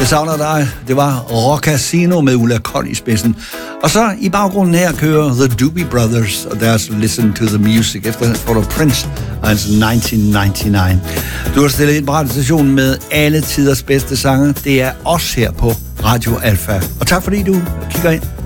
Jeg savner dig. Det var Rock Casino med Ulla Kold i spidsen. Og så i baggrunden her kører The Doobie Brothers og deres Listen to the Music. Efter får du Prince og hans 1999. Du har stillet ind på radiostationen med alle tiders bedste sange. Det er os her på Radio Alfa. Og tak fordi du kigger ind.